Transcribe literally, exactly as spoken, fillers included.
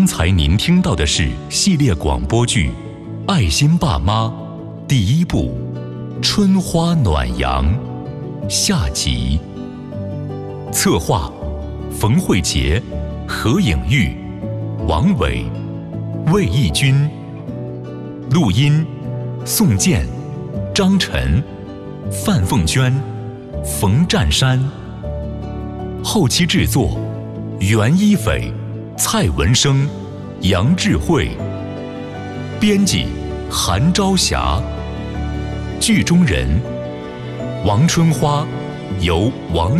刚才您听到的是系列广播剧《爱心爸妈》第一部《春花暖阳》下集。策划：冯慧杰、何颖玉、王伟、魏义军。录音：宋健、张晨、范凤娟、冯占山。后期制作：袁一斐、蔡文生、杨智慧。编辑：韩朝霞。剧中人：王春花由王